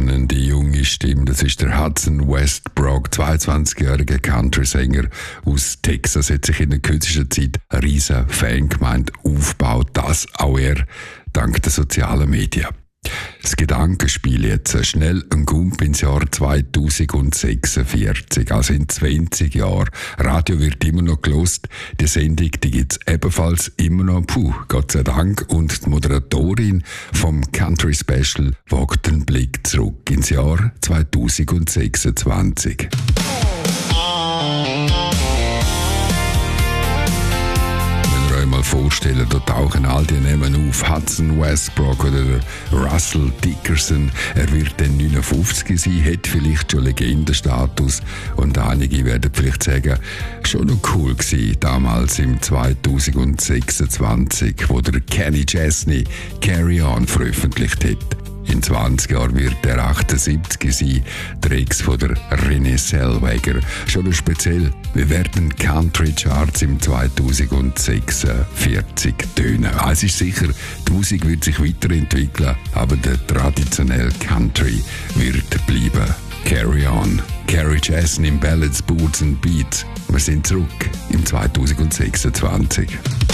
spannende junge Stimme. Das ist der Hudson Westbrook, 22-jähriger Country-Sänger aus Texas. Hat sich in der kürzesten Zeit eine riesige Fangemeinde aufgebaut. Das auch er dank der sozialen Medien. Das Gedankenspiel jetzt. Schnell ein Gump ins Jahr 2046, also in 20 Jahren. Radio wird immer noch gelost. Die Sendung gibt es ebenfalls immer noch. Gott sei Dank. Und die Moderatorin vom Country Special wagt den Blick zurück ins Jahr 2026. Mal vorstellen, da tauchen all die Namen auf. Hudson Westbrook oder Russell Dickerson. Er wird dann 59 sein, hat vielleicht schon Legendenstatus und einige werden vielleicht sagen, schon noch cool gewesen, damals im 2026, wo der Kenny Chesney Carry On veröffentlicht hat. In 20 Jahren wird er 78 sein, der Ex von der Renée Zellweger. Schon noch speziell, wie werden Country Charts im 2046 tönen? Es ist sicher, die Musik wird sich weiterentwickeln, aber der traditionelle Country wird bleiben. Carry On. Carrie Chesney in Ballads, Boots and Beats. Wir sind zurück im 2026.